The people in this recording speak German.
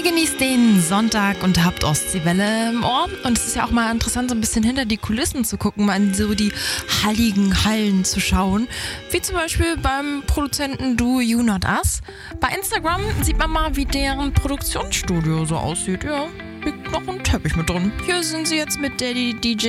genießt den Sonntag und habt Ostseewelle im Ohr. Und es ist ja auch mal interessant, so ein bisschen hinter die Kulissen zu gucken, mal in so die halligen Hallen zu schauen. Wie zum Beispiel beim Produzenten-Duo You Not Us. Bei Instagram sieht man mal, wie deren Produktionsstudio so aussieht. Ja, liegt noch ein Teppich mit drin. Hier sind sie jetzt mit Daddy DJ